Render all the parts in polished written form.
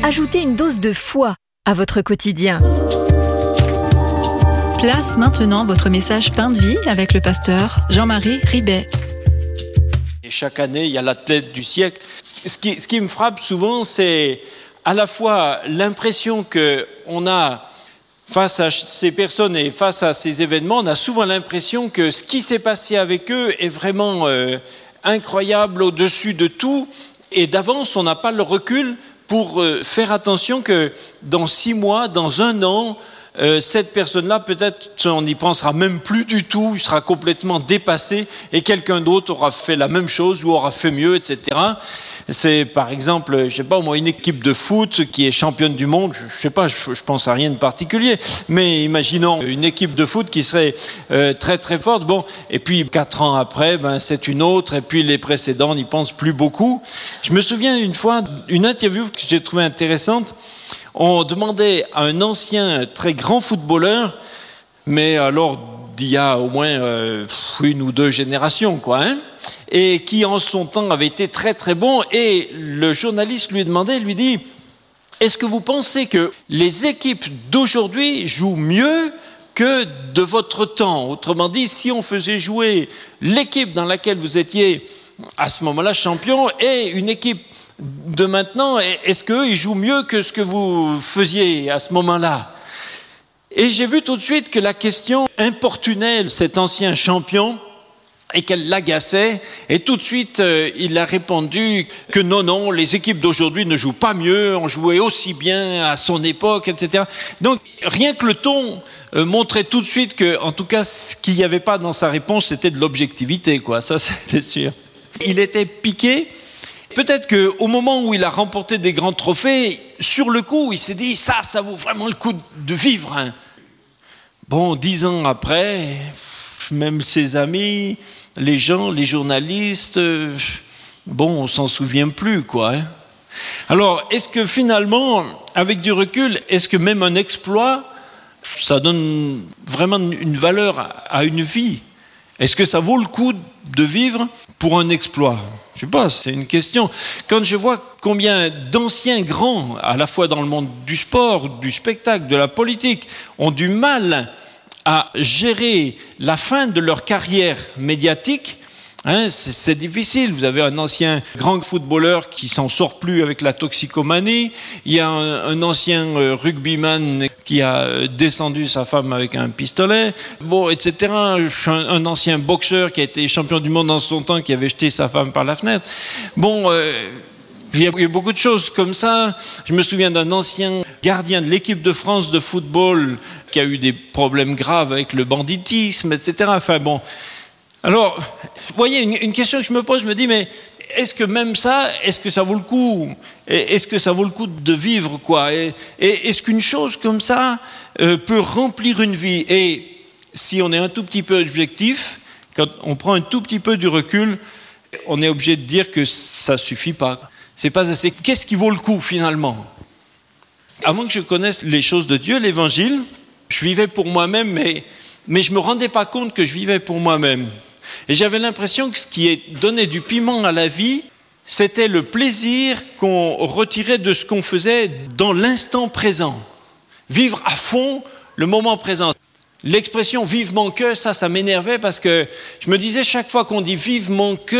Ajoutez une dose de foi à votre quotidien. Place maintenant votre message Pain de vie avec le pasteur Jean-Marie Ribet. Et chaque année, il y a l'athlète du siècle. Ce qui me frappe souvent, c'est à la fois l'impression qu'on a, face à ces personnes et face à ces événements, on a souvent l'impression que ce qui s'est passé avec eux est vraiment incroyable, au-dessus de tout. Et d'avance, on n'a pas le recul pour faire attention que dans 6 mois, dans 1 an, cette personne-là, peut-être, on n'y pensera même plus du tout, il sera complètement dépassé et quelqu'un d'autre aura fait la même chose ou aura fait mieux, etc. C'est par exemple, je sais pas moi, une équipe de foot qui est championne du monde, je sais pas, je pense à rien de particulier, mais imaginons une équipe de foot qui serait très très forte, bon, et puis 4 ans après, c'est une autre, et puis les précédents n'y pensent plus beaucoup. Je me souviens une fois, une interview que j'ai trouvée intéressante. On demandait à un ancien très grand footballeur, mais alors d'il y a au moins 1 ou 2 générations, et qui en son temps avait été très très bon. Et le journaliste lui dit, est-ce que vous pensez que les équipes d'aujourd'hui jouent mieux que de votre temps? Autrement dit, si on faisait jouer l'équipe dans laquelle vous étiez à ce moment-là champion et une équipe de maintenant, est-ce qu'eux ils jouent mieux que ce que vous faisiez à ce moment-là? Et j'ai vu tout de suite que la question importunait cet ancien champion et qu'elle l'agaçait, et tout de suite il a répondu que non, les équipes d'aujourd'hui ne jouent pas mieux, on jouait aussi bien à son époque, etc. Donc rien que le ton montrait tout de suite que, en tout cas, ce qu'il n'y avait pas dans sa réponse, c'était de l'objectivité, ça c'était sûr. Il était piqué. Peut-être qu'au moment où il a remporté des grands trophées, sur le coup, il s'est dit, ça vaut vraiment le coup de vivre. Bon, 10 ans après, même ses amis, les gens, les journalistes, on s'en souvient plus, Alors, est-ce que finalement, avec du recul, est-ce que même un exploit, ça donne vraiment une valeur à une vie? Est-ce que ça vaut le coup de vivre pour un exploit? Je sais pas, c'est une question. Quand je vois combien d'anciens grands, à la fois dans le monde du sport, du spectacle, de la politique, ont du mal à gérer la fin de leur carrière médiatique, c'est difficile. Vous avez un ancien grand footballeur qui s'en sort plus avec la toxicomanie. Il y a un ancien rugbyman qui a descendu sa femme avec un pistolet. Etc. Un ancien boxeur qui a été champion du monde dans son temps, qui avait jeté sa femme par la fenêtre. Il y a beaucoup de choses comme ça. Je me souviens d'un ancien gardien de l'équipe de France de football qui a eu des problèmes graves avec le banditisme, etc. Alors, vous voyez, une question que je me pose, je me dis, mais est-ce que même ça, est-ce que ça vaut le coup? Est-ce que ça vaut le coup de vivre, Et est-ce qu'une chose comme ça peut remplir une vie? Et si on est un tout petit peu objectif, quand on prend un tout petit peu du recul, on est obligé de dire que ça suffit pas. C'est pas assez. Qu'est-ce qui vaut le coup, finalement? Avant que je connaisse les choses de Dieu, l'Évangile, je vivais pour moi-même, mais je me rendais pas compte que je vivais pour moi-même. Et j'avais l'impression que ce qui donnait du piment à la vie, c'était le plaisir qu'on retirait de ce qu'on faisait dans l'instant présent. Vivre à fond le moment présent. L'expression « vivement que », ça m'énervait parce que je me disais chaque fois qu'on dit « vivement que »,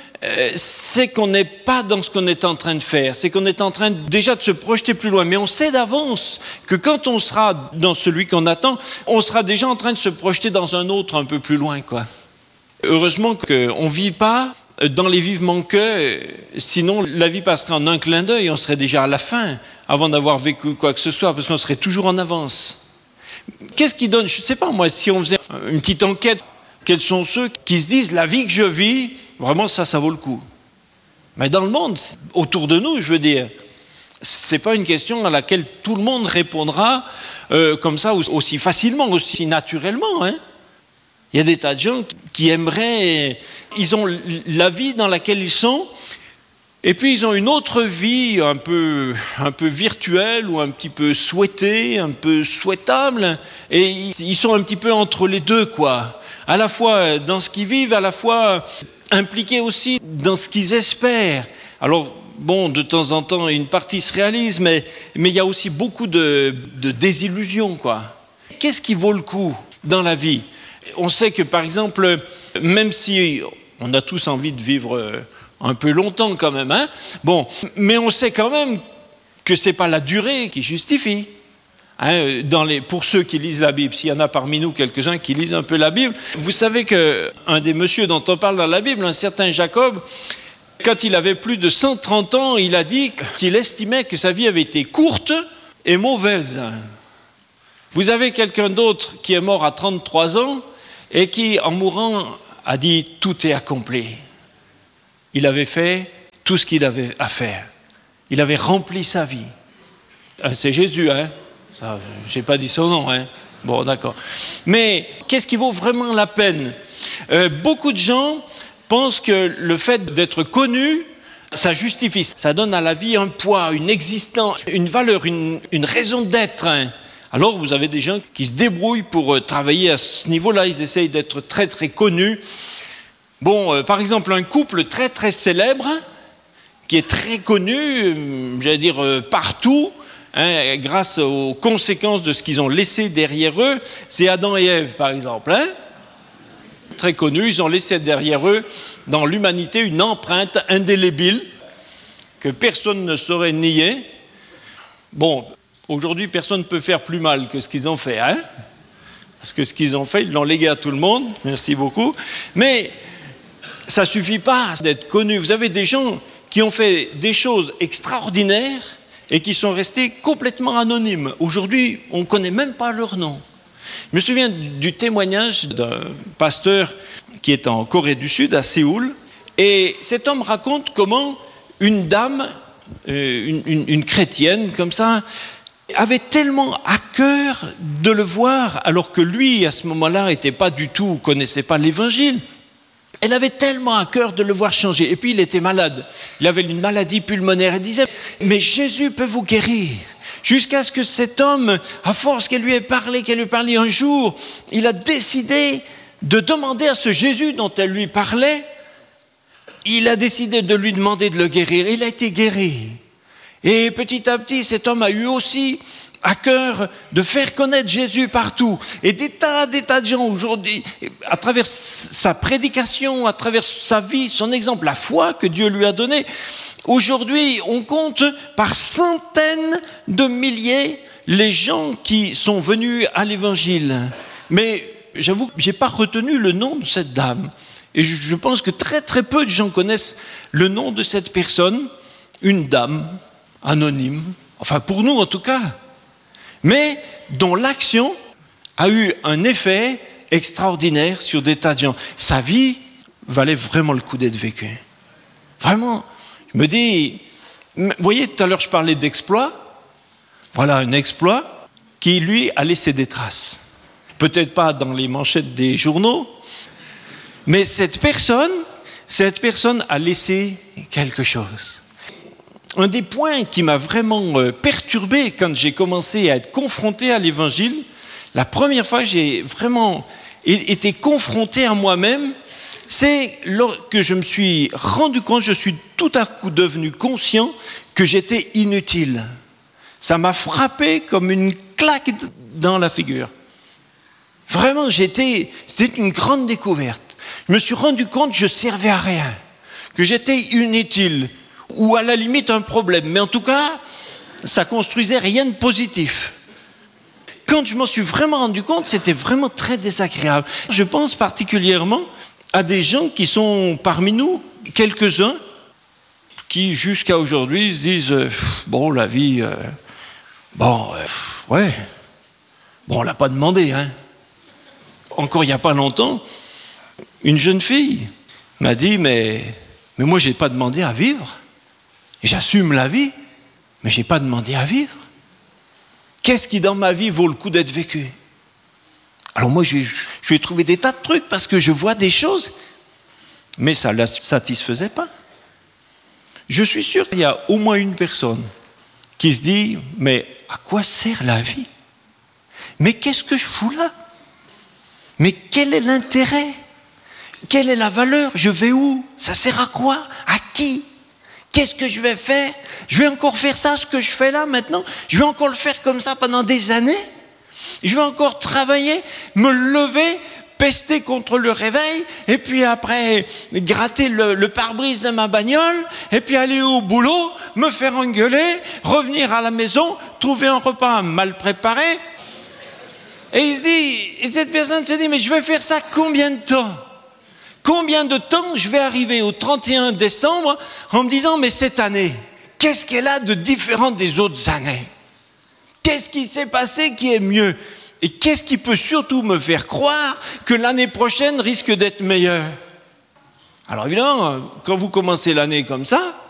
c'est qu'on n'est pas dans ce qu'on est en train de faire, c'est qu'on est en train déjà de se projeter plus loin, mais on sait d'avance que quand on sera dans celui qu'on attend, on sera déjà en train de se projeter dans un autre un peu plus loin, Heureusement qu'on ne vit pas dans les vivements que, sinon la vie passerait en un clin d'œil, on serait déjà à la fin, avant d'avoir vécu quoi que ce soit, parce qu'on serait toujours en avance. Qu'est-ce qui donne, je ne sais pas moi, si on faisait une petite enquête, quels sont ceux qui se disent, la vie que je vis, vraiment ça vaut le coup. Mais dans le monde, autour de nous, je veux dire, c'est pas une question à laquelle tout le monde répondra comme ça, aussi facilement, aussi naturellement, Il y a des tas de gens qui aimeraient, ils ont la vie dans laquelle ils sont, et puis ils ont une autre vie un peu virtuelle ou un petit peu souhaitée, un peu souhaitable, et ils sont un petit peu entre les deux, À la fois dans ce qu'ils vivent, à la fois impliqués aussi dans ce qu'ils espèrent. Alors, bon, de temps en temps, une partie se réalise, mais il y a aussi beaucoup de désillusions, quoi. Qu'est-ce qui vaut le coup dans la vie ? On sait que, par exemple, même si on a tous envie de vivre un peu longtemps quand même, hein, bon, mais on sait quand même que c'est pas la durée qui justifie. Hein, pour ceux qui lisent la Bible, s'il y en a parmi nous quelques-uns qui lisent un peu la Bible, vous savez qu'un des messieurs dont on parle dans la Bible, un certain Jacob, quand il avait plus de 130 ans, il a dit qu'il estimait que sa vie avait été courte et mauvaise. Vous avez quelqu'un d'autre qui est mort à 33 ans et qui, en mourant, a dit « tout est accompli ». Il avait fait tout ce qu'il avait à faire. Il avait rempli sa vie. C'est Jésus, hein ? Je n'ai pas dit son nom, hein ? Bon, d'accord. Mais qu'est-ce qui vaut vraiment la peine ? Beaucoup de gens pensent que le fait d'être connu, ça justifie. Ça donne à la vie un poids, une existence, une valeur, une raison d'être. Hein. Alors, vous avez des gens qui se débrouillent pour travailler à ce niveau-là. Ils essayent d'être très, très connus. Bon, par exemple, un couple très, très célèbre, qui est très connu, j'allais dire partout, hein, grâce aux conséquences de ce qu'ils ont laissé derrière eux, c'est Adam et Ève, par exemple. Hein. Très connus, ils ont laissé derrière eux, dans l'humanité, une empreinte indélébile que personne ne saurait nier. Bon, aujourd'hui, personne ne peut faire plus mal que ce qu'ils ont fait, hein, parce que ce qu'ils ont fait, ils l'ont légué à tout le monde, merci beaucoup. Mais ça ne suffit pas d'être connu. Vous avez des gens qui ont fait des choses extraordinaires et qui sont restés complètement anonymes. Aujourd'hui, on ne connaît même pas leur nom. Je me souviens du témoignage d'un pasteur qui est en Corée du Sud, à Séoul, et cet homme raconte comment une dame, une chrétienne comme ça, avait tellement à cœur de le voir, alors que lui, à ce moment-là, connaissait pas l'Évangile. Elle avait tellement à cœur de le voir changer. Et puis, il était malade. Il avait une maladie pulmonaire. Elle disait, mais Jésus peut vous guérir. Jusqu'à ce que cet homme, à force qu'elle lui ait parlé un jour, il a décidé de demander à ce Jésus dont elle lui parlait, il a décidé de lui demander de le guérir. Il a été guéri. Et petit à petit, cet homme a eu aussi à cœur de faire connaître Jésus partout. Et des tas de gens aujourd'hui, à travers sa prédication, à travers sa vie, son exemple, la foi que Dieu lui a donnée, aujourd'hui, on compte par centaines de milliers les gens qui sont venus à l'Évangile. Mais j'avoue que je n'ai pas retenu le nom de cette dame. Et je pense que très très peu de gens connaissent le nom de cette personne, une dame anonyme, enfin pour nous en tout cas, mais dont l'action a eu un effet extraordinaire sur des tas de gens. Sa vie valait vraiment le coup d'être vécue. Vraiment, je me dis, vous voyez, tout à l'heure je parlais d'exploit, voilà un exploit qui lui a laissé des traces. Peut-être pas dans les manchettes des journaux, mais cette personne a laissé quelque chose. Un des points qui m'a vraiment perturbé quand j'ai commencé à être confronté à l'Évangile, la première fois que j'ai vraiment été confronté à moi-même, c'est que je me suis rendu compte, je suis tout à coup devenu conscient que j'étais inutile. Ça m'a frappé comme une claque dans la figure. Vraiment, c'était une grande découverte. Je me suis rendu compte que je servais à rien, que j'étais inutile, ou à la limite un problème. Mais en tout cas, ça construisait rien de positif. Quand je m'en suis vraiment rendu compte, c'était vraiment très désagréable. Je pense particulièrement à des gens qui sont parmi nous, quelques-uns, qui jusqu'à aujourd'hui se disent bon, la vie, ouais, bon, on l'a pas demandé, hein. Encore il n'y a pas longtemps, une jeune fille m'a dit mais moi j'ai pas demandé à vivre. J'assume la vie, mais je n'ai pas demandé à vivre. Qu'est-ce qui dans ma vie vaut le coup d'être vécu ? Alors moi, je lui ai trouvé des tas de trucs parce que je vois des choses, mais ça ne la satisfaisait pas. Je suis sûr qu'il y a au moins une personne qui se dit, mais à quoi sert la vie ? Mais qu'est-ce que je fous là ? Mais quel est l'intérêt ? Quelle est la valeur ? Je vais où ? Ça sert à quoi ? À qui ? qu'est-ce que je vais faire? Je vais encore faire ça, ce que je fais là maintenant? Je vais encore le faire comme ça pendant des années? Je vais encore travailler, me lever, pester contre le réveil, et puis après gratter le pare-brise de ma bagnole, et puis aller au boulot, me faire engueuler, revenir à la maison, trouver un repas mal préparé. Et cette personne se dit, mais je vais faire ça combien de temps? Combien de temps je vais arriver au 31 décembre en me disant, mais cette année, qu'est-ce qu'elle a de différent des autres années? Qu'est-ce qui s'est passé qui est mieux? Et qu'est-ce qui peut surtout me faire croire que l'année prochaine risque d'être meilleure? Alors évidemment, quand vous commencez l'année comme ça,